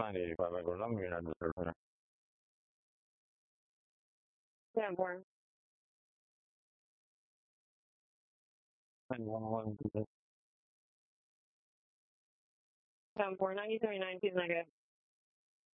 95, I go long unit the surfer. 10-4. 911. 10-4, 93, 19 negative.